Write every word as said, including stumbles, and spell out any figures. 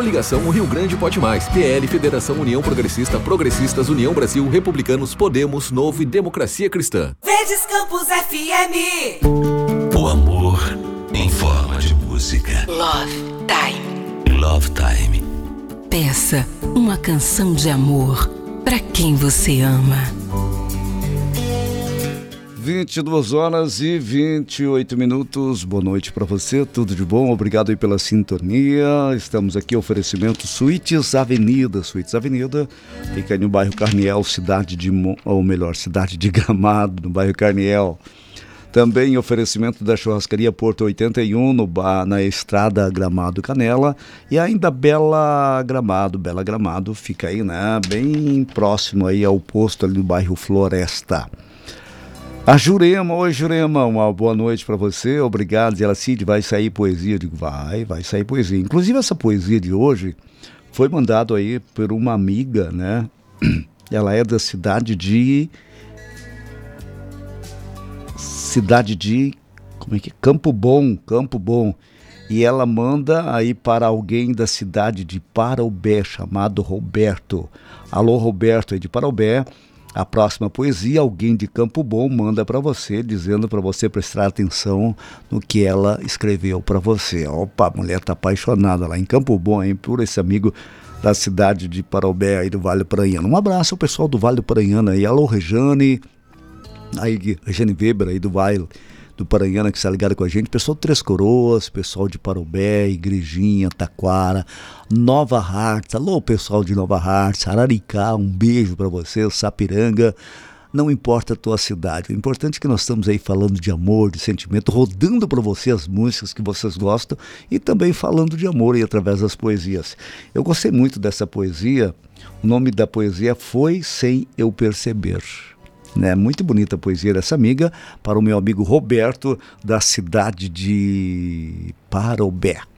Coligação Rio Grande Pode Mais, P L, Federação União Progressista, Progressistas, União Brasil, Republicanos, Podemos, Novo e Democracia Cristã. Verdes Campos F M. O amor em forma de música. Love Time. Love Time. Peça uma canção de amor para quem você ama. vinte e duas horas e vinte e oito minutos. Boa noite para você, tudo de bom? Obrigado aí pela sintonia. Estamos aqui, oferecimento Suítes Avenida. Suítes Avenida fica aí no bairro Carniel, cidade de, ou melhor, cidade de Gramado, no bairro Carniel. Também oferecimento da churrascaria Porto oitenta e um, no bar, na estrada Gramado Canela. E ainda Bela Gramado. Bela Gramado fica aí, né? Bem próximo aí ao posto ali no bairro Floresta. A Jurema, oi Jurema, uma boa noite para você, obrigado. E ela, Cid, vai sair poesia? Eu digo, vai, vai sair poesia. Inclusive essa poesia de hoje foi mandada aí por uma amiga, né? Ela é da cidade de... Cidade de... Como é que é? Campo Bom, Campo Bom. E ela manda aí para alguém da cidade de Parobé, chamado Roberto. Alô, Roberto aí de Parobé. A próxima poesia, alguém de Campo Bom manda para você, dizendo para você prestar atenção no que ela escreveu para você. Opa, a mulher tá apaixonada lá em Campo Bom, hein, por esse amigo da cidade de Parobé, aí do Vale do Paranhana. Um abraço ao pessoal do Vale do Paranhana aí. Alô, Rejane, aí, Rejane Weber aí do Vale do Paranhana, que está ligado com a gente, pessoal de Três Coroas, pessoal de Parobé, Igrejinha, Taquara, Nova Hartz, alô pessoal de Nova Hartz, Araricá, um beijo para você, Sapiranga, não importa a tua cidade, o importante é que nós estamos aí falando de amor, de sentimento, rodando para você as músicas que vocês gostam e também falando de amor aí através das poesias. Eu gostei muito dessa poesia, o nome da poesia Foi Sem Eu Perceber. Né? Muito bonita a poesia dessa amiga, para o meu amigo Roberto, da cidade de Parobé.